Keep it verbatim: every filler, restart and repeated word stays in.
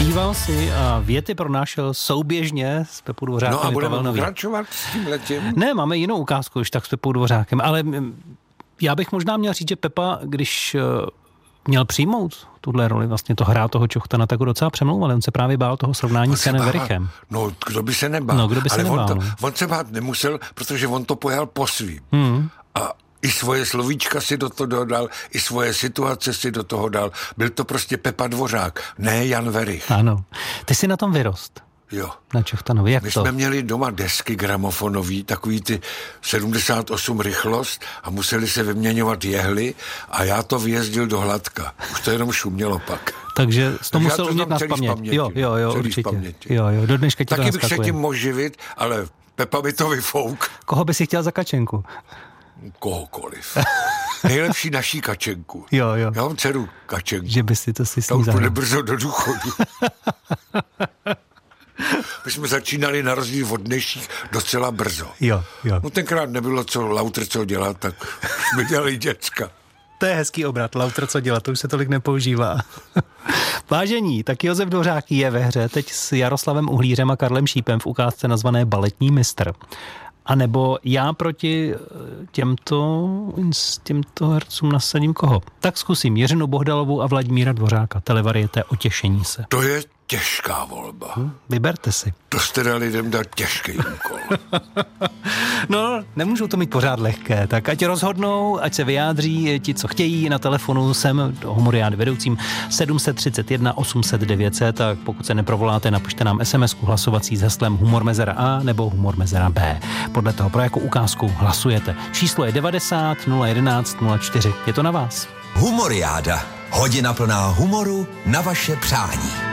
Zpíval si a věty pronášel souběžně s Pepou Dvořákem. No a budeme pokračovat s tím letím? Ne, máme jinou ukázku už tak s Pepou Dvořákem, ale já bych možná měl říct, že Pepa, když měl přijmout tuhle roli, vlastně to hrát toho Čochtana, tak ho docela přemlouval. On se právě bál toho srovnání s Janem Werichem. No, kdo by se nebál? No, kdo by se ale nebál, on, to, no. on se bát nemusel, protože on to pojal po svým. Hmm. A i svoje slovíčka si do toho dodal, i svoje situace si do toho dal. Byl to prostě Pepa Dvořák, ne Jan Werich. Ano. Ty jsi na tom vyrost. Jo. Na Čochtanovi, jak My to? jsme měli doma desky gramofonový, takový ty sedmdesát osm rychlost a museli se vyměňovat jehly a já to vyjezdil do Hladka. Už to jenom šumělo pak. Takže jsi to Takže musel umět na paměť. Jo, jo, jo, celý určitě. Paměti. Jo, jo, do dneška ti to Taky bych naskakuje. se tím mohl živit, ale Pepa by to vyfouk. Koho by si chtěl za Kačenku? Kohokoliv. Nejlepší naší Kačenku. Jo, jo. Já mám dceru Kačenku. Že by si to si s Ta ní už bude zahrál. brzo do důchodu. My jsme začínali na rozdíl od dnešních docela brzo. Jo, jo. No tenkrát nebylo co Lautr co dělat, tak jsme dělali děcka. To je hezký obrat, Lautr co dělat, to už se tolik nepoužívá. Vážení, tak Josef Dvořák je ve hře teď s Jaroslavem Uhlířem a Karlem Šípem v ukázce nazvané Baletní mistr. A nebo já proti těmto, těmto hercům nasadím koho? Tak zkusím Jiřinu Bohdalovou a Vladimíra Dvořáka. Televariete O těšení se. To je těžká volba. Hm, vyberte si. To jste dali lidem dát těžký úkol. No, nemůžou to mít pořád lehké, tak ať rozhodnou, ať se vyjádří ti, co chtějí. Na telefonu jsem do Humoriády vedoucím sedm set třicet jedna osm set devět set, tak pokud se neprovoláte, napište nám SMSku hlasovací s heslem Humor Mezera A nebo Humor Mezera B. Podle toho, pro jakou ukázku hlasujete. Číslo je devadesát nula jedenáct nula čtyři. Je to na vás. Humoriáda. Hodina plná humoru na vaše přání.